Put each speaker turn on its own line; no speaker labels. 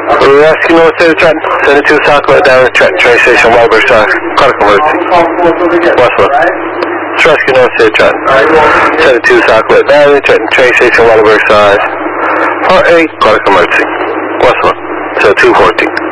Rescue North State of Trenton, 72 Southwest down Trenton train station, Wildberg Side, cardiac emergency. Westwood. It's Rescue North State of Trenton, 72 Southwest down Trenton train station, Wildberg Side, Part 8, cardiac emergency. Westwood, so 214.